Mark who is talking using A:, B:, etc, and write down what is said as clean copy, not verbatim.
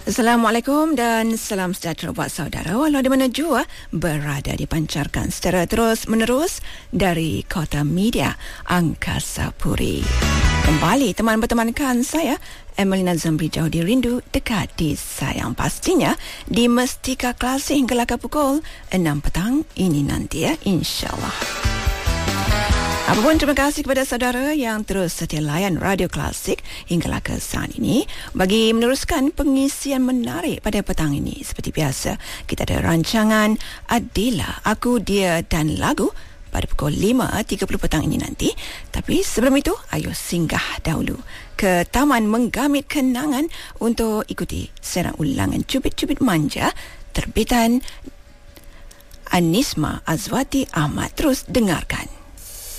A: Assalamualaikum dan salam sejahtera buat saudara walau di mana jua berada, dipancarkan secara terus menerus dari Kota Media Angkasa Puri. Kembali teman bertemankan saya Emelina Zamri, jauh di rindu, dekat di sayang, pastinya di Mestika Klasik hingga ke pukul 6 petang ini nanti ya, insyaAllah. Apapun, terima kasih kepada saudara yang terus setia layan Radio Klasik hinggalah ke saat ini bagi meneruskan pengisian menarik pada petang ini. Seperti biasa, kita ada rancangan Adila, Aku, Dia dan Lagu pada pukul 5.30 petang ini nanti. Tapi sebelum itu, ayo singgah dahulu ke Taman Menggamit Kenangan untuk ikuti serang ulangan Cubit-Cubit Manja terbitan Anisma Azwati Ahmad. Terus dengarkan.